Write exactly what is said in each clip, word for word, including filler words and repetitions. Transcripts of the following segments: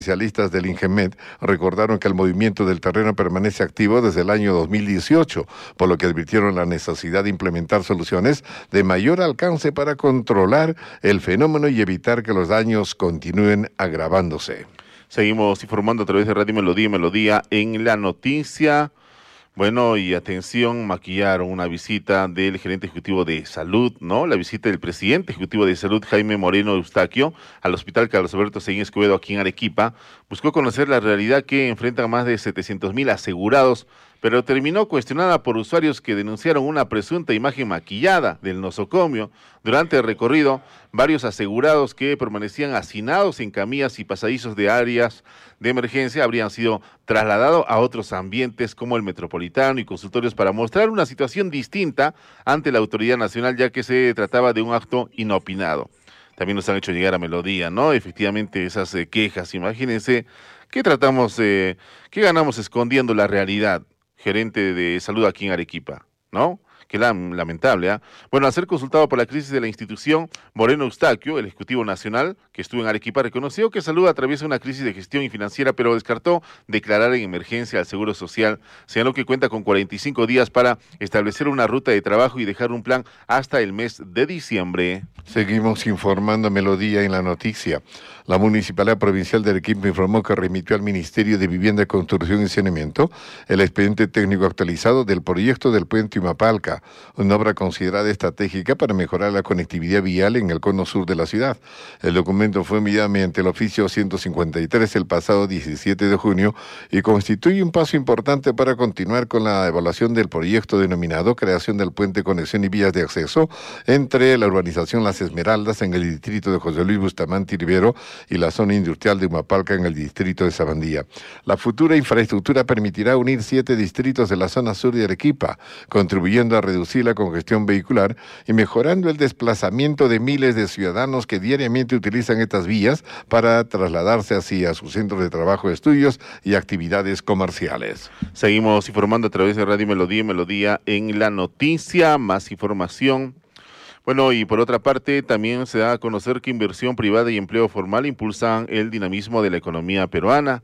Especialistas del INGEMET recordaron que el movimiento del terreno permanece activo desde el año dos mil dieciocho, por lo que advirtieron la necesidad de implementar soluciones de mayor alcance para controlar el fenómeno y evitar que los daños continúen agravándose. Seguimos informando a través de Radio Melodía y Melodía en la noticia. Bueno, y atención, maquillaron una visita del gerente ejecutivo de salud, ¿no? La visita del presidente ejecutivo de salud, Jaime Moreno Eustaquio, al hospital Carlos Alberto Seguín Escobedo aquí en Arequipa, buscó conocer la realidad que enfrentan más de setecientos mil asegurados, pero terminó cuestionada por usuarios que denunciaron una presunta imagen maquillada del nosocomio. Durante el recorrido, varios asegurados que permanecían hacinados en camillas y pasadizos de áreas de emergencia habrían sido trasladados a otros ambientes como el metropolitano y consultorios para mostrar una situación distinta ante la autoridad nacional, ya que se trataba de un acto inopinado. También nos han hecho llegar a Melodía, ¿no? Efectivamente, esas eh, quejas, imagínense, ¿qué tratamos, eh, qué ganamos escondiendo la realidad? Gerente de salud aquí en Arequipa, ¿no? Qué lamentable, ¿ah? ¿eh? Bueno, al ser consultado por la crisis de la institución, Moreno Eustaquio, el Ejecutivo Nacional, que estuvo en Arequipa, reconoció que salud atraviesa una crisis de gestión y financiera, pero descartó declarar en emergencia al Seguro Social. Señaló que cuenta con cuarenta y cinco días para establecer una ruta de trabajo y dejar un plan hasta el mes de diciembre. Seguimos informando a Melodía en la noticia. La Municipalidad Provincial de Arequipa informó que remitió al Ministerio de Vivienda, Construcción y Saneamiento el expediente técnico actualizado del proyecto del puente Humapalca, una obra considerada estratégica para mejorar la conectividad vial en el cono sur de la ciudad. El documento fue enviado mediante el oficio ciento cincuenta y tres el pasado diecisiete de junio y constituye un paso importante para continuar con la evaluación del proyecto denominado Creación del Puente, Conexión y Vías de Acceso entre la urbanización Las Esmeraldas en el distrito de José Luis Bustamante y Rivero y la zona industrial de Humapalca en el distrito de Sabandía. La futura infraestructura permitirá unir siete distritos de la zona sur de Arequipa, contribuyendo a reducir la congestión vehicular y mejorando el desplazamiento de miles de ciudadanos que diariamente utilizan estas vías para trasladarse hacia sus centros de trabajo, estudios y actividades comerciales. Seguimos informando a través de Radio Melodía y Melodía en la noticia. Más información. Bueno, y por otra parte, también se da a conocer que inversión privada y empleo formal impulsan el dinamismo de la economía peruana.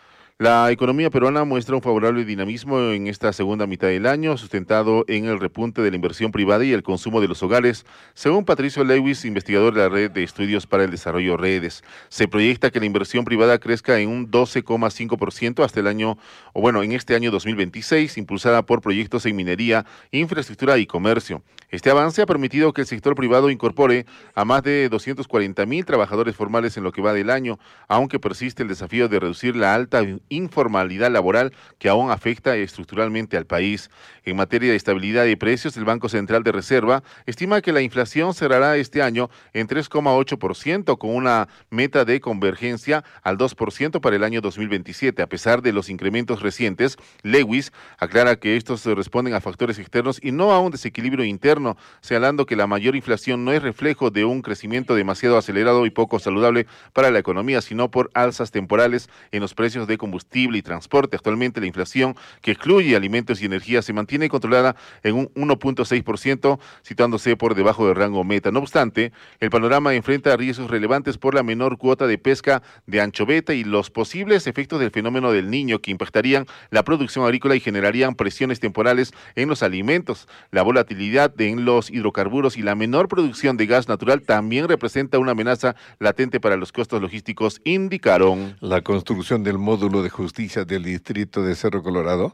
La economía peruana muestra un favorable dinamismo en esta segunda mitad del año, sustentado en el repunte de la inversión privada y el consumo de los hogares, según Patricio Lewis, investigador de la Red de Estudios para el Desarrollo Redes. Se proyecta que la inversión privada crezca en un doce coma cinco por ciento hasta el año, o bueno, en este año dos mil veintiséis, impulsada por proyectos en minería, infraestructura y comercio. Este avance ha permitido que el sector privado incorpore a más de doscientos cuarenta mil trabajadores formales en lo que va del año, aunque persiste el desafío de reducir la alta informalidad laboral que aún afecta estructuralmente al país. En materia de estabilidad de precios, el Banco Central de Reserva estima que la inflación cerrará este año en tres coma ocho por ciento con una meta de convergencia al dos por ciento para el año dos mil veintisiete. A pesar de los incrementos recientes, Lewis aclara que estos responden a factores externos y no a un desequilibrio interno, señalando que la mayor inflación no es reflejo de un crecimiento demasiado acelerado y poco saludable para la economía, sino por alzas temporales en los precios de combustible y transporte. Actualmente la inflación, que excluye alimentos y energía, se mantiene controlada en un uno punto seis por ciento, situándose por debajo del rango meta. No obstante, el panorama enfrenta riesgos relevantes por la menor cuota de pesca de anchoveta y los posibles efectos del fenómeno del Niño, que impactarían la producción agrícola y generarían presiones temporales en los alimentos. La volatilidad en los hidrocarburos y la menor producción de gas natural también representa una amenaza latente para los costos logísticos, indicaron. La construcción del módulo de justicia del distrito de Cerro Colorado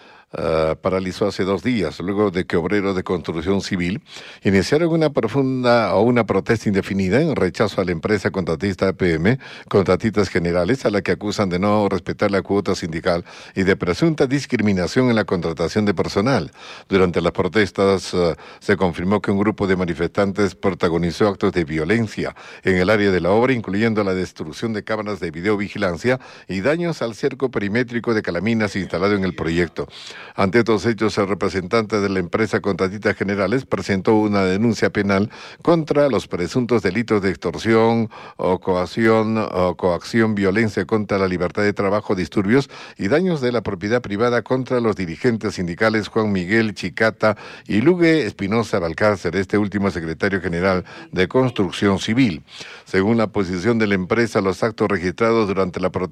Uh, paralizó hace dos días, luego de que obreros de construcción civil iniciaron una profunda o una protesta indefinida en rechazo a la empresa contratista A P M, Contratistas Generales, a la que acusan de no respetar la cuota sindical y de presunta discriminación en la contratación de personal. Durante las protestas uh, se confirmó que un grupo de manifestantes protagonizó actos de violencia en el área de la obra, incluyendo la destrucción de cámaras de videovigilancia y daños al cerco perimétrico de calaminas instalado en el proyecto. Ante estos hechos, el representante de la empresa Contratistas Generales presentó una denuncia penal contra los presuntos delitos de extorsión o coacción o coacción, violencia contra la libertad de trabajo, disturbios y daños de la propiedad privada contra los dirigentes sindicales Juan Miguel Chicata y Lugue Espinosa Balcácer, este último secretario general de Construcción Civil. Según la posición de la empresa, los actos registrados durante la protesta